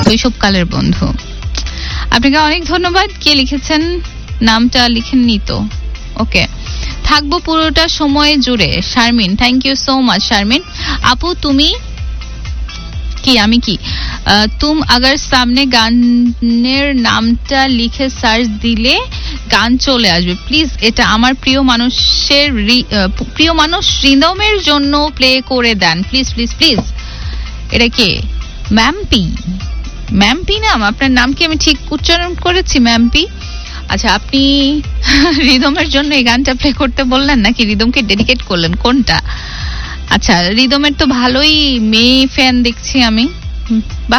শৈশবকালের বন্ধু। আপনাকে অনেক ধন্যবাদ। কে লিখেছেন? নামটা লিখেননি তো। ওকে, থাকবো পুরোটা সময় জুড়ে। Sharmin, thank you so much Sharmin. আপু তুমি কি, আমি কি তুম আগার সামনে গানের নামটা লিখে সার্চ দিলে গান চলে আসবে প্লিজ। এটা আমার প্রিয় মানুষ রিদমের জন্য প্লে করে দেন প্লিজ প্লিজ প্লিজ। এটা কে? ম্যাম্পি নাম? আপনার নাম কি আমি ঠিক উচ্চারণ করেছি? ম্যাম্পি। আচ্ছা, আপনি রিদমের জন্য এই গানটা প্লে করতে বললেন নাকি রিদমকে ডেডিকেট করলেন, কোনটা? আচ্ছা, রিদমের তো ভালোই মেয়ে ফ্যান দেখছি আমি।